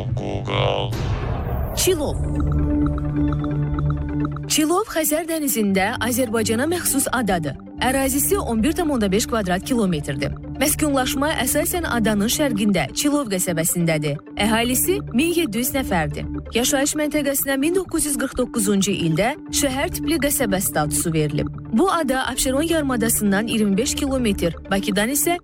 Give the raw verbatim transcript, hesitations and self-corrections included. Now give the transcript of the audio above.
Google. Çilov. Çilov Xəzər dənizində Azərbaycana məxsus adadır. Ərazisi on bir tam onda beş kvadrat kilometrdir. Məskunlaşma əsasən adanın şərqində, Çilov qəsəbəsindədir. Əhalisi min yeddi yüz nəfərdir. Yaşayış məntəqəsinə min doqquz yüz qırx doqquzuncu ildə şəhər tipli qəsəbə statusu verilib. Bu ada Abşeron yarımadasından iyirmi beş kilometr, Bakıdan isə